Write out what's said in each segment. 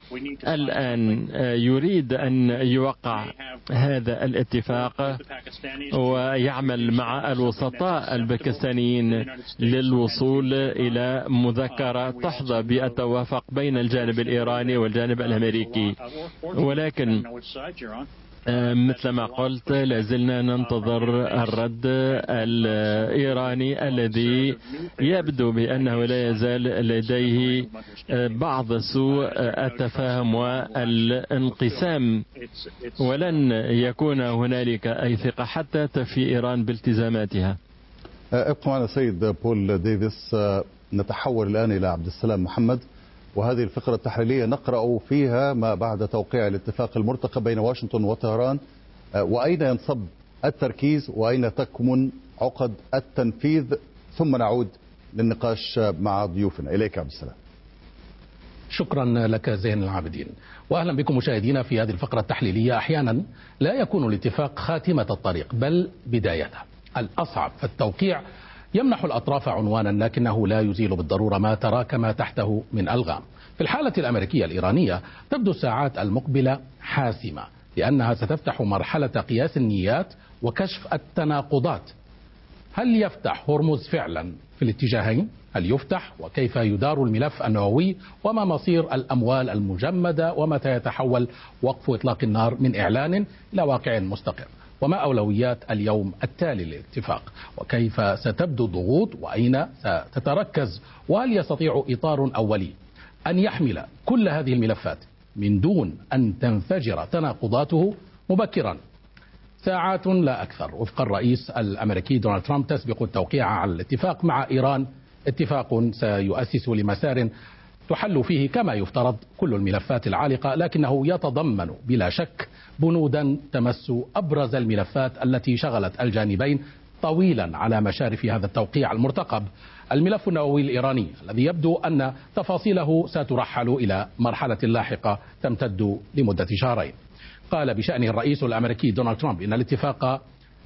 الآن يريد أن يوقع هذا الاتفاق ويعمل مع الوسطاء الباكستانيين للوصول إلى مذكرة تحظى بالتوافق بين الجانب الإيراني والجانب الأمريكي. ولكن مثل ما قلت لازلنا ننتظر الرد الإيراني الذي يبدو بأنه لا يزال لديه بعض سوء التفاهم والانقسام، ولن يكون هنالك أي ثقة حتى تفي إيران بالتزاماتها. ابقى معنا سيد بول ديفيس. نتحول الآن إلى عبد السلام محمد، وهذه الفقرة التحليلية نقرأ فيها ما بعد توقيع الاتفاق المرتقب بين واشنطن وطهران، وأين ينصب التركيز وأين تكمن عقد التنفيذ، ثم نعود للنقاش مع ضيوفنا. إليك عبد السلام. شكرا لك زين العابدين، وأهلا بكم مشاهدينا في هذه الفقرة التحليلية. أحيانا لا يكون الاتفاق خاتمة الطريق بل بدايتها. الأصعب في التوقيع يمنح الأطراف عنوانا، لكنه لا يزيل بالضرورة ما تراكم تحته من ألغام. في الحالة الأمريكية الإيرانية تبدو الساعات المقبلة حاسمة، لأنها ستفتح مرحلة قياس النيات وكشف التناقضات. هل يفتح هرمز فعلا في الاتجاهين؟ هل يفتح؟ وكيف يدار الملف النووي؟ وما مصير الأموال المجمدة؟ ومتى يتحول وقف إطلاق النار من إعلان إلى واقع مستقر؟ وما أولويات اليوم التالي للاتفاق؟ وكيف ستبدو الضغوط؟ وأين ستتركز؟ وهل يستطيع إطار أولي أن يحمل كل هذه الملفات من دون أن تنفجر تناقضاته مبكرا؟ ساعات لا أكثر وفق الرئيس الأمريكي دونالد ترامب تسبق التوقيع على الاتفاق مع إيران، اتفاق سيؤسس لمسار تحل فيه كما يفترض كل الملفات العالقة، لكنه يتضمن بلا شك بنودا تمس أبرز الملفات التي شغلت الجانبين طويلا على مشارف هذا التوقيع المرتقب. الملف النووي الإيراني الذي يبدو أن تفاصيله سترحل إلى مرحلة لاحقة تمتد لمدة شهرين. قال بشأنه الرئيس الأمريكي دونالد ترامب إن الاتفاق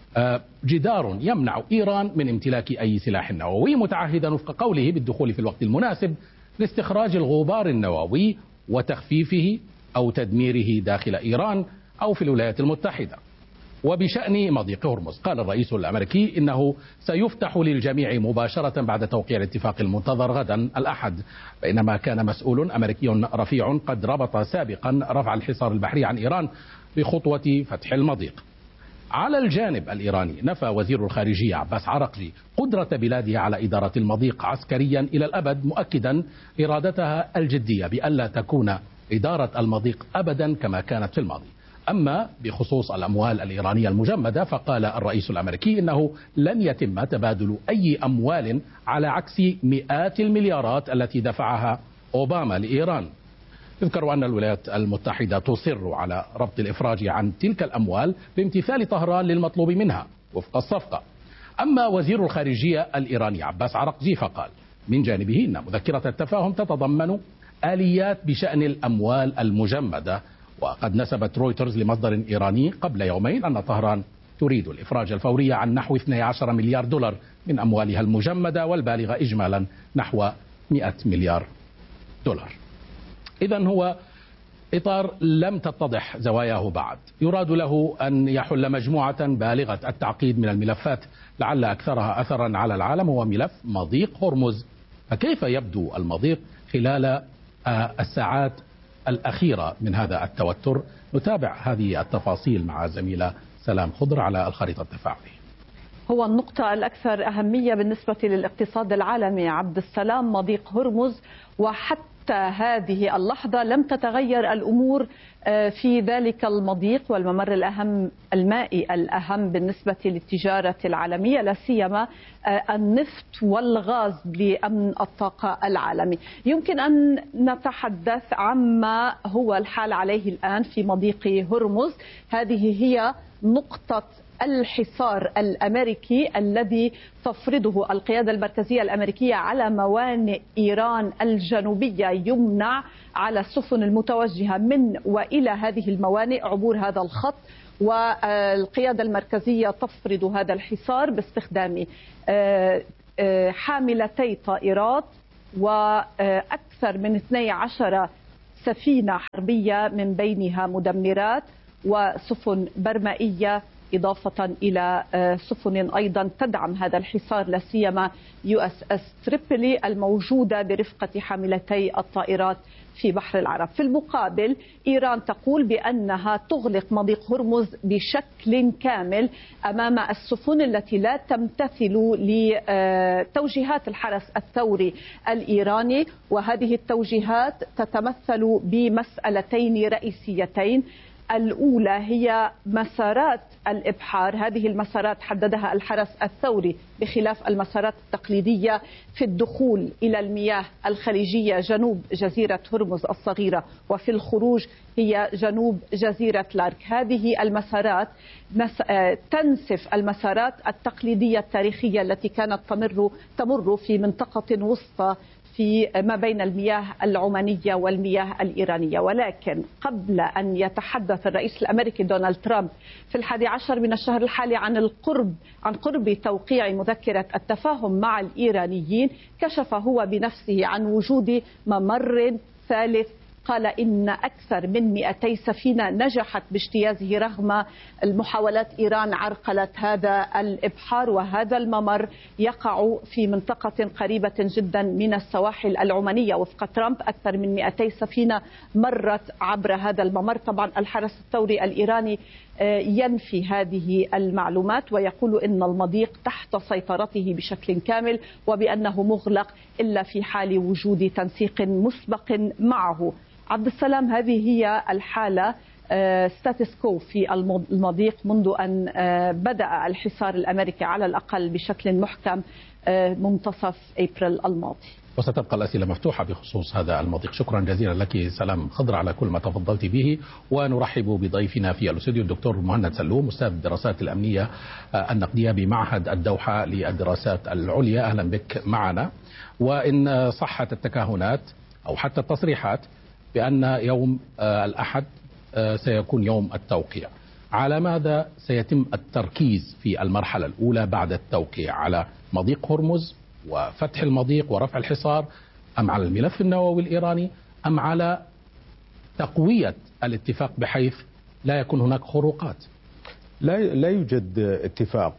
جدار يمنع إيران من امتلاك أي سلاح نووي، متعهدا وفق قوله بالدخول في الوقت المناسب لاستخراج الغبار النووي وتخفيفه أو تدميره داخل إيران أو في الولايات المتحدة. وبشأن مضيق هرمز قال الرئيس الأمريكي إنه سيفتح للجميع مباشرة بعد توقيع الاتفاق المنتظر غدا الأحد، بينما كان مسؤول أمريكي رفيع قد ربط سابقا رفع الحصار البحري عن إيران بخطوة فتح المضيق. على الجانب الإيراني نفى وزير الخارجية عباس عرقجي قدرة بلاده على إدارة المضيق عسكريا إلى الأبد، مؤكدا إرادتها الجدية بألا تكون إدارة المضيق أبدا كما كانت في الماضي. أما بخصوص الأموال الإيرانية المجمدة فقال الرئيس الأمريكي إنه لن يتم تبادل أي أموال على عكس مئات المليارات التي دفعها أوباما لإيران. يذكر أن الولايات المتحدة تصر على ربط الإفراج عن تلك الأموال بامتثال طهران للمطلوب منها وفق الصفقة. أما وزير الخارجية الإيراني عباس عرقجي فقال من جانبه إن مذكرة التفاهم تتضمن آليات بشأن الأموال المجمدة، وقد نسبت رويترز لمصدر إيراني قبل يومين أن طهران تريد الإفراج الفوري عن نحو 12 مليار دولار من أموالها المجمدة، والبالغة إجمالا نحو 100 مليار دولار. إذن هو إطار لم تتضح زواياه بعد، يراد له أن يحل مجموعة بالغة التعقيد من الملفات لعل أكثرها أثرا على العالم هو ملف مضيق هرمز. فكيف يبدو المضيق خلال الساعات الأخيرة من هذا التوتر؟ نتابع هذه التفاصيل مع زميلة سلام خضر على الخريطة التفاعلية. هو النقطة الأكثر أهمية بالنسبة للاقتصاد العالمي عبد السلام مضيق هرمز، وحتى هذه اللحظة لم تتغير الأمور في ذلك المضيق والممر الأهم المائي الأهم بالنسبة للتجارة العالمية، لا سيما النفط والغاز لأمن الطاقة العالمي. يمكن أن نتحدث عما هو الحال عليه الآن في مضيق هرمز. هذه هي نقطة الحصار الأمريكي الذي تفرضه القيادة المركزية الأمريكية على موانئ إيران الجنوبية، يمنع على السفن المتوجهة من وإلى هذه الموانئ عبور هذا الخط، والقيادة المركزية تفرض هذا الحصار باستخدام حاملتي طائرات وأكثر من 12 سفينة حربية من بينها مدمرات وسفن برمائية، إضافة إلى سفن أيضا تدعم هذا الحصار، لا سيما USS تريبولي الموجودة برفقة حاملتي الطائرات في بحر العرب. في المقابل إيران تقول بأنها تغلق مضيق هرمز بشكل كامل أمام السفن التي لا تمتثل لتوجيهات الحرس الثوري الإيراني، وهذه التوجيهات تتمثل بمسألتين رئيسيتين. الأولى هي مسارات الإبحار، هذه المسارات حددها الحرس الثوري بخلاف المسارات التقليدية في الدخول إلى المياه الخليجية جنوب جزيرة هرمز الصغيرة، وفي الخروج هي جنوب جزيرة لارك. هذه المسارات تنسف المسارات التقليدية التاريخية التي كانت تمر في منطقة وسطى في ما بين المياه العمانية والمياه الإيرانية. ولكن قبل أن يتحدث الرئيس الأمريكي دونالد ترامب في 11 من الشهر الحالي عن قرب توقيع مذكرة التفاهم مع الإيرانيين، كشف هو بنفسه عن وجود ممر ثالث. قال إن أكثر من 200 سفينة نجحت باجتيازه رغم المحاولات إيران عرقلة هذا الإبحار، وهذا الممر يقع في منطقة قريبة جدا من السواحل العمانية. وفق ترامب أكثر من 200 سفينة مرت عبر هذا الممر. طبعا الحرس الثوري الإيراني ينفي هذه المعلومات ويقول إن المضيق تحت سيطرته بشكل كامل وبأنه مغلق إلا في حال وجود تنسيق مسبق معه. عبد السلام، هذه هي الحالة ستاتس كو في المضيق منذ أن بدأ الحصار الأمريكي على الأقل بشكل محكم منتصف أبريل الماضي. وستبقى الأسئلة مفتوحة بخصوص هذا المضيق. شكرا جزيلا لك سلام خضر على كل ما تفضلت به. ونرحب بضيفنا في الاستوديو الدكتور مهند سلوم، أستاذ الدراسات الأمنية النقدية بمعهد الدوحة للدراسات العليا. أهلا بك معنا. وإن صحت التكهنات أو حتى التصريحات بأن يوم الأحد سيكون يوم التوقيع، على ماذا سيتم التركيز في المرحلة الأولى بعد التوقيع؟ على مضيق هرمز وفتح المضيق ورفع الحصار، أم على الملف النووي الإيراني، أم على تقوية الاتفاق بحيث لا يكون هناك خروقات؟ لا يوجد اتفاق.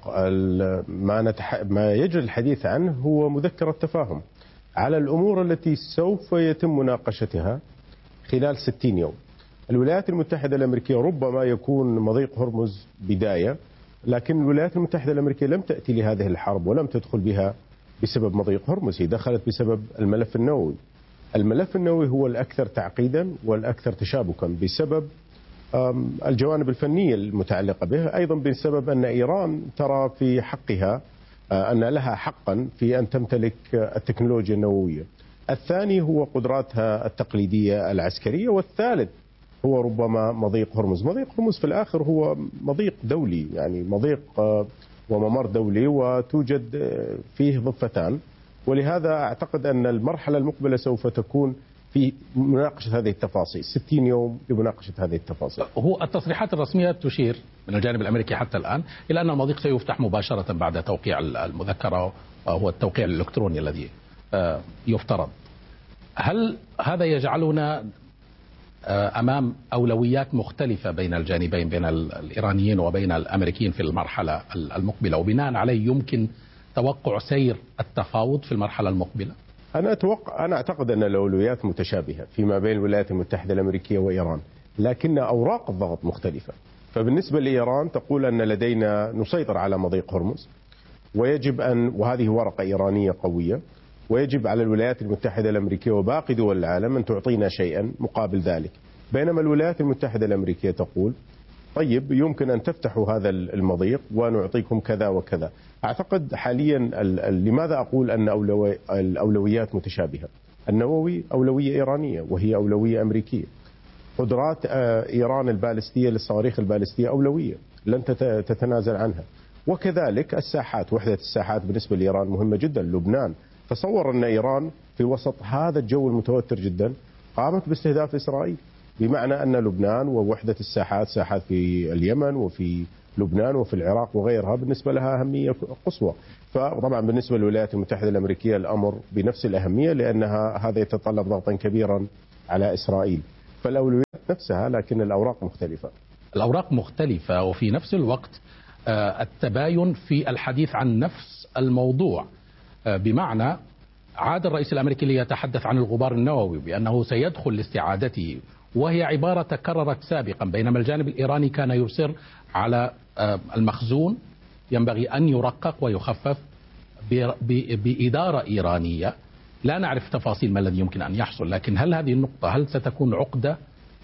ما يجري الحديث عنه هو مذكرة تفاهم على الأمور التي سوف يتم مناقشتها خلال 60 يوم. الولايات المتحدة الأمريكية ربما يكون مضيق هرمز بداية، لكن الولايات المتحدة الأمريكية لم تأتي لهذه الحرب ولم تدخل بها بسبب مضيق هرمز، هي دخلت بسبب الملف النووي. الملف النووي هو الأكثر تعقيدا والأكثر تشابكا بسبب الجوانب الفنية المتعلقة به، أيضا بسبب أن إيران ترى في حقها أن لها حقا في أن تمتلك التكنولوجيا النووية. الثاني هو قدراتها التقليدية العسكرية، والثالث هو ربما مضيق هرمز. مضيق هرمز في الآخر هو مضيق دولي، يعني مضيق وممر دولي وتوجد فيه ضفتان، ولهذا أعتقد أن المرحلة المقبلة سوف تكون في مناقشة هذه التفاصيل. 60 يوم لمناقشة هذه التفاصيل. هو التصريحات الرسمية تشير من الجانب الأمريكي حتى الآن إلى أن المضيق سيفتح مباشرة بعد توقيع المذكرة، هو التوقيع الإلكتروني الذي يفترض. هل هذا يجعلنا أمام أولويات مختلفة بين الجانبين، بين الإيرانيين وبين الأمريكيين في المرحلة المقبلة، وبناء عليه يمكن توقع سير التفاوض في المرحلة المقبلة؟ أنا أعتقد أن الأولويات متشابهة فيما بين الولايات المتحدة الأمريكية وإيران، لكن أوراق الضغط مختلفة. فبالنسبة لإيران تقول أن لدينا نسيطر على مضيق هرمز، ويجب أن، وهذه ورقة إيرانية قوية، ويجب على الولايات المتحدة الأمريكية وباقي دول العالم أن تعطينا شيئا مقابل ذلك. بينما الولايات المتحدة الأمريكية تقول طيب يمكن أن تفتحوا هذا المضيق ونعطيكم كذا وكذا. أعتقد حاليا لماذا أقول أن الأولويات متشابهة؟ النووي أولوية إيرانية وهي أولوية أمريكية. قدرات إيران البالستية للصواريخ البالستية أولوية لن تتنازل عنها. وكذلك الساحات، وحدة الساحات بالنسبة لإيران مهمة جدا. لبنان، تصور أن إيران في وسط هذا الجو المتوتر جدا قامت باستهداف إسرائيل، بمعنى أن لبنان ووحدة الساحات، ساحات في اليمن وفي لبنان وفي العراق وغيرها، بالنسبة لها أهمية قصوى. فطبعا بالنسبة للولايات المتحدة الأمريكية الأمر بنفس الأهمية، لأنها هذا يتطلب ضغطا كبيرا على إسرائيل. فالأولويات نفسها لكن الأوراق مختلفة. الأوراق مختلفة، وفي نفس الوقت التباين في الحديث عن نفس الموضوع، بمعنى عاد الرئيس الأمريكي ليتحدث عن الغبار النووي بأنه سيدخل لاستعادته، وهي عبارة تكررت سابقا، بينما الجانب الإيراني كان يصر على المخزون ينبغي أن يرقق ويخفف بإدارة إيرانية. لا نعرف تفاصيل ما الذي يمكن أن يحصل، لكن هل هذه النقطة هل ستكون عقدة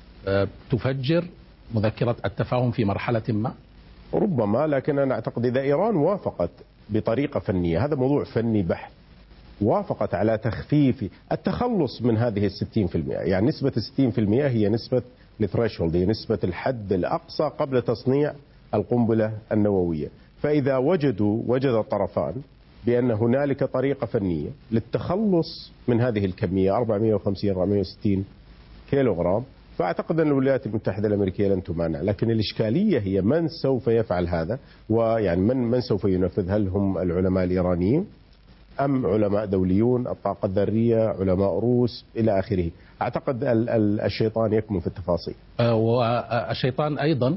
تفجر مذكرة التفاهم في مرحلة ما؟ ربما، لكن أنا أعتقد إذا إيران وافقت بطريقة فنية، هذا موضوع فني بحت، وافقت على تخفيف التخلص من هذه 60%، يعني نسبة 60% هي نسبة الثريشولد، هي نسبة الحد الأقصى قبل تصنيع القنبلة النووية. فإذا وجد الطرفان بأن هنالك طريقة فنية للتخلص من هذه الكمية 450-460 كيلوغرام، فأعتقد أن الولايات المتحدة الأمريكية لن تمانع. لكن الإشكالية هي من سوف يفعل هذا، ويعني من سوف ينفذ، هل هم العلماء الإيرانيين أم علماء دوليون، الطاقة الذرية، علماء روس إلى آخره. أعتقد الشيطان يكمن في التفاصيل، والشيطان أيضا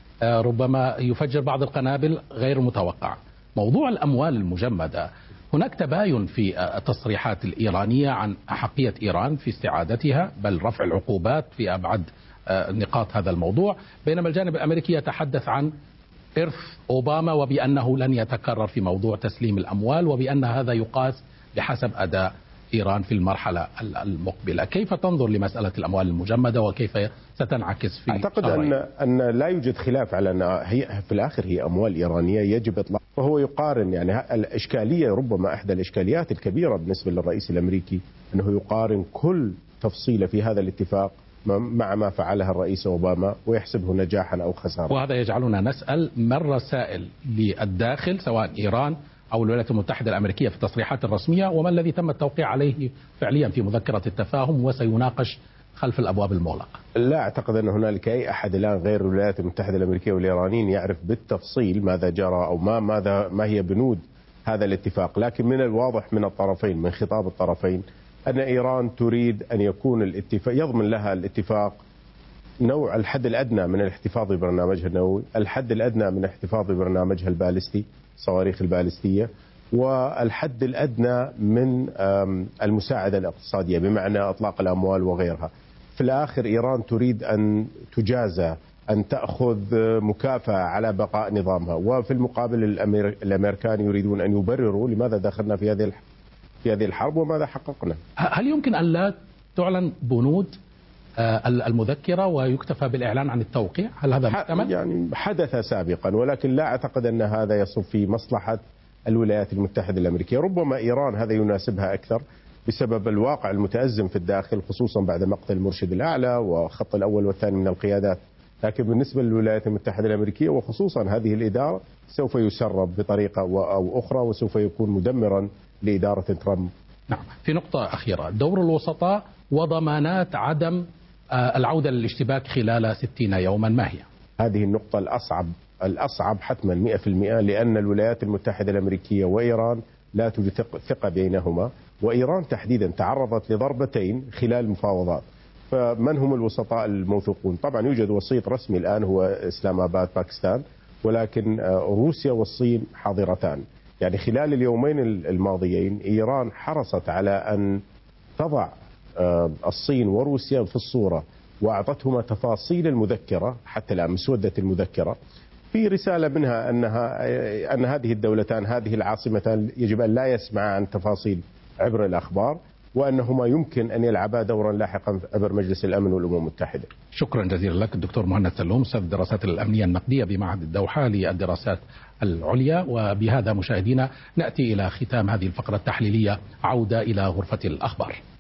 ربما يفجر بعض القنابل غير متوقعة. موضوع الأموال المجمدة، هناك تباين في التصريحات الإيرانية عن أحقية إيران في استعادتها، بل رفع العقوبات في أبعد نقاط هذا الموضوع، بينما الجانب الأمريكي يتحدث عن إرث أوباما وبأنه لن يتكرر في موضوع تسليم الأموال، وبأن هذا يقاس بحسب أداء إيران في المرحلة المقبلة. كيف تنظر لمسألة الأموال المجمدة وكيف ستنعكس في أعتقد أن لا يوجد خلاف على أن هي في الآخر هي أموال إيرانية يجب إطلاق، وهو يقارن. يعني الإشكالية، ربما إحدى الإشكاليات الكبيرة بالنسبة للرئيس الأمريكي أنه يقارن كل تفصيلة في هذا الاتفاق مع ما فعلها الرئيس أوباما ويحسبه نجاحا أو خسارة. وهذا يجعلنا نسأل ما الرسائل للداخل سواء إيران أو الولايات المتحدة الأمريكية في التصريحات الرسمية، وما الذي تم التوقيع عليه فعليا في مذكرة التفاهم وسيناقش خلف الأبواب المغلقة؟ لا أعتقد أن هنالك أي أحد الآن غير الولايات المتحدة الأمريكية والإيرانيين يعرف بالتفصيل ماذا جرى أو ما هي بنود هذا الاتفاق. لكن من الواضح من الطرفين، من خطاب الطرفين، أن إيران تريد أن يكون الاتفاق يضمن لها الاتفاق نوع الحد الأدنى من الاحتفاظ ببرنامجها النووي، الحد الأدنى من الاحتفاظ ببرنامجها البالستي، الصواريخ البالستية، والحد الأدنى من المساعدة الاقتصادية بمعنى إطلاق الأموال وغيرها. في الآخر إيران تريد أن تجازى، أن تأخذ مكافأة على بقاء نظامها، وفي المقابل الأمريكان يريدون أن يبرروا لماذا دخلنا في هذه الحرب وماذا حققنا. هل يمكن أن لا تعلن بنود المذكرة ويكتفى بالإعلان عن التوقيع؟ هل هذا محتمل؟ يعني حدث سابقا، ولكن لا أعتقد أن هذا يصب في مصلحة الولايات المتحدة الأمريكية. ربما إيران هذا يناسبها أكثر بسبب الواقع المتأزم في الداخل، خصوصا بعد مقتل المرشد الأعلى وخط الأول والثاني من القيادات. لكن بالنسبة للولايات المتحدة الأمريكية وخصوصا هذه الإدارة سوف يسرب بطريقة أو أخرى، وسوف يكون مدمرا لإدارة ترامب. نعم. في نقطة أخيرة، دور الوسطاء وضمانات عدم العودة للاشتباك خلال 60 يوما، ما هي؟ هذه النقطة الأصعب حتما 100%، لأن الولايات المتحدة الأمريكية وإيران لا توجد ثقة بينهما، وإيران تحديدا تعرضت لضربتين خلال المفاوضات. فمن هم الوسطاء الموثوقون؟ طبعا يوجد وسيط رسمي الآن هو إسلام آباد باكستان، ولكن روسيا والصين حاضرتان. يعني خلال اليومين الماضيين إيران حرصت على أن تضع الصين وروسيا في الصورة، وأعطتهما تفاصيل المذكرة حتى الآن، مسودة المذكرة، في رسالة منها أن هذه الدولتان، هذه العاصمتان يجب أن لا يسمعا عن تفاصيل عبر الأخبار، وأنهما يمكن أن يلعبا دورا لاحقا عبر مجلس الأمن والأمم المتحدة. شكرا جزيلا لك الدكتور مهند سلوم، أستاذ الدراسات الأمنية النقدية بمعهد الدوحة للدراسات العليا. وبهذا مشاهدينا نأتي إلى ختام هذه الفقرة التحليلية، عودة إلى غرفة الأخبار.